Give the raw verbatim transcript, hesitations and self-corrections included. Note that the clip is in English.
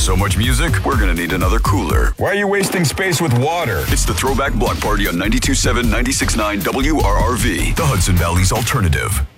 So much music, we're gonna need another cooler. Why are you wasting space with water? It's the Throwback Block Party on ninety-two point seven, ninety-six point nine W R R V, the Hudson Valley's alternative.